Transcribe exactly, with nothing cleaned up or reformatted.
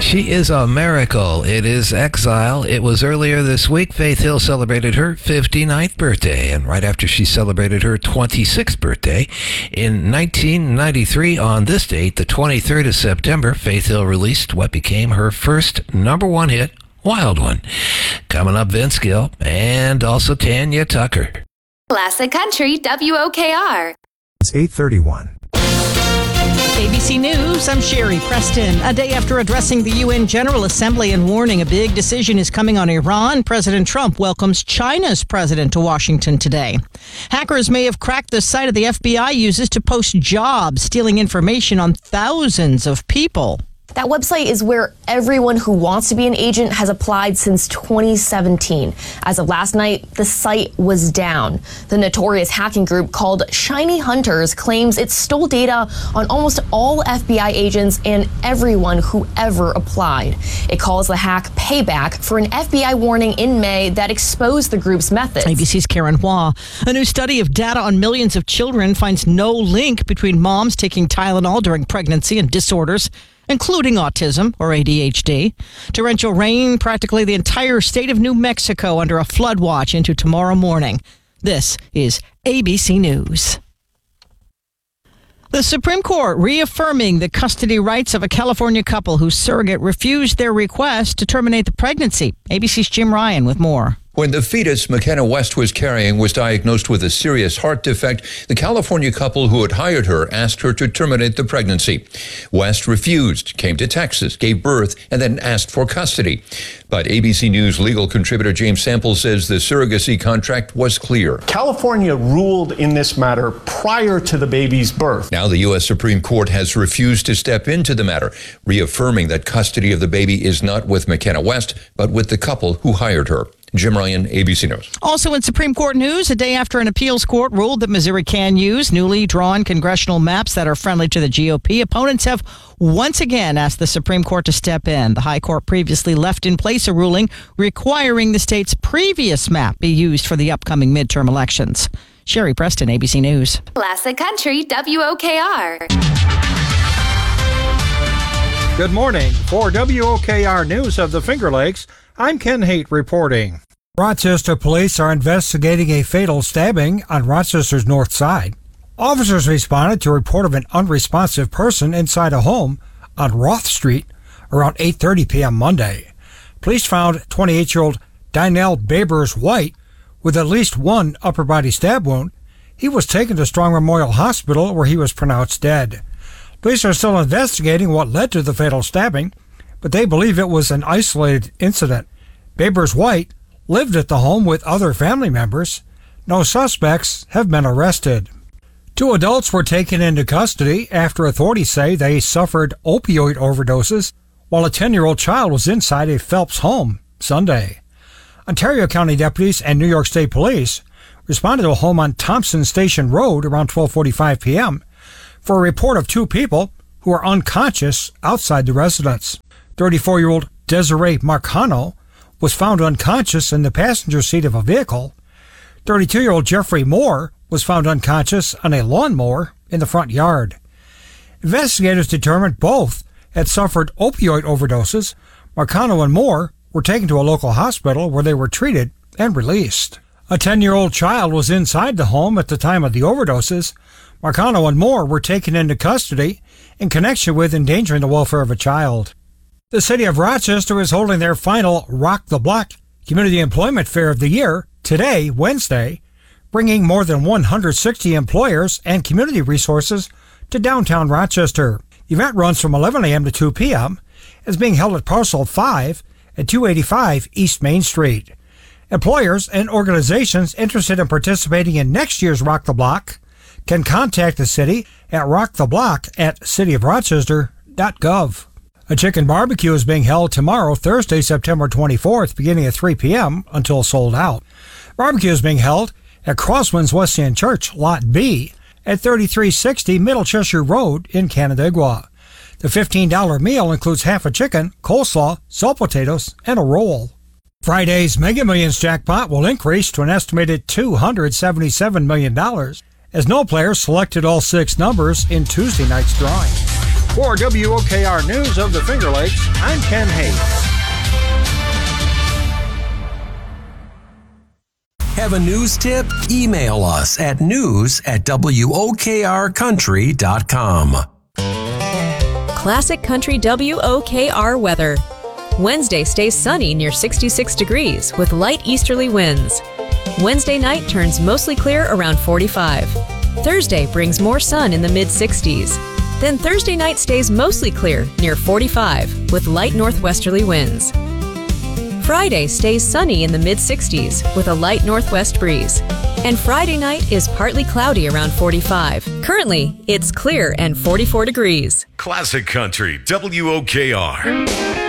She is a miracle. It is Exile. It was earlier this week. Faith Hill celebrated her fifty-ninth birthday, and right after she celebrated her twenty-sixth birthday, in nineteen ninety-three, on this date, the twenty-third of September, Faith Hill released what became her first number one hit, Wild One. Coming up, Vince Gill and also Tanya Tucker. Classic Country, W O K R. It's eight thirty-one. A B C News, I'm Sherry Preston. A day after addressing the U N General Assembly and warning a big decision is coming on Iran, President Trump welcomes China's president to Washington today. Hackers may have cracked the site of the F B I uses to post jobs, stealing information on thousands of people. That website is where everyone who wants to be an agent has applied since twenty seventeen. As of last night, the site was down. The notorious hacking group called Shiny Hunters claims it stole data on almost all F B I agents and everyone who ever applied. It calls the hack payback for an F B I warning in May that exposed the group's methods. A B C's Karen Hua. A new study of data on millions of children finds no link between moms taking Tylenol during pregnancy and disorders, including autism or A D H D. Torrential rain, practically the entire state of New Mexico under a flood watch into tomorrow morning. This is A B C News. The Supreme Court reaffirming the custody rights of a California couple whose surrogate refused their request to terminate the pregnancy. A B C's Jim Ryan with more. When the fetus McKenna West was carrying was diagnosed with a serious heart defect, the California couple who had hired her asked her to terminate the pregnancy. West refused, came to Texas, gave birth, and then asked for custody. But A B C News legal contributor James Sample says the surrogacy contract was clear. California ruled in this matter prior to the baby's birth. Now the U S Supreme Court has refused to step into the matter, reaffirming that custody of the baby is not with McKenna West, but with the couple who hired her. Jim Ryan, A B C News. Also in Supreme Court news, a day after an appeals court ruled that Missouri can use newly drawn congressional maps that are friendly to the G O P, opponents have once again asked the Supreme Court to step in. The High Court previously left in place a ruling requiring the state's previous map be used for the upcoming midterm elections. Sherry Preston, A B C News. Classic Country, W O K R. Good morning. For W O K R News of the Finger Lakes, I'm Ken Haight reporting. Rochester police are investigating a fatal stabbing on Rochester's north side. Officers responded to a report of an unresponsive person inside a home on Roth Street around eight thirty p.m. Monday. Police found twenty-eight-year-old Dynell Babers White with at least one upper body stab wound. He was taken to Strong Memorial Hospital where he was pronounced dead. Police are still investigating what led to the fatal stabbing, but they believe it was an isolated incident. Babers White lived at the home with other family members. No suspects have been arrested. Two adults were taken into custody after authorities say they suffered opioid overdoses while a ten-year-old child was inside a Phelps home Sunday. Ontario County deputies and New York State Police responded to a home on Thompson Station Road around twelve forty-five p.m. for a report of two people who are unconscious outside the residence. thirty-four-year-old Desiree Marcano was found unconscious in the passenger seat of a vehicle. thirty-two-year-old Jeffrey Moore was found unconscious on a lawnmower in the front yard. Investigators determined both had suffered opioid overdoses. Marcano and Moore were taken to a local hospital where they were treated and released. A ten-year-old child was inside the home at the time of the overdoses. Marcano and Moore were taken into custody in connection with endangering the welfare of a child. The city of Rochester is holding their final Rock the Block Community Employment Fair of the year today, Wednesday, bringing more than one hundred sixty employers and community resources to downtown Rochester. The event runs from eleven a.m. to two p.m. and is being held at Parcel five at two eighty-five East Main Street. Employers and organizations interested in participating in next year's Rock the Block can contact the city at rocktheblock at city of rochester dot gov. A chicken barbecue is being held tomorrow, Thursday, September twenty-fourth, beginning at three p.m. until sold out. Barbecue is being held at Crosswinds Wesleyan Church, Lot B, at thirty-three sixty Middle Cheshire Road in Canandaigua. The fifteen dollars meal includes half a chicken, coleslaw, salt potatoes, and a roll. Friday's Mega Millions jackpot will increase to an estimated two hundred seventy-seven million dollars as no player selected all six numbers in Tuesday night's drawing. For W O K R News of the Finger Lakes, I'm Ken Hayes. Have a news tip? Email us at news at W O K R country dot com. Classic Country W O K R weather. Wednesday stays sunny near sixty-six degrees with light easterly winds. Wednesday night turns mostly clear around forty-five. Thursday brings more sun in the mid-sixties. Then Thursday night stays mostly clear near forty-five with light northwesterly winds. Friday stays sunny in the mid-sixties with a light northwest breeze. And Friday night is partly cloudy around forty-five. Currently, it's clear and forty-four degrees. Classic Country W O K R.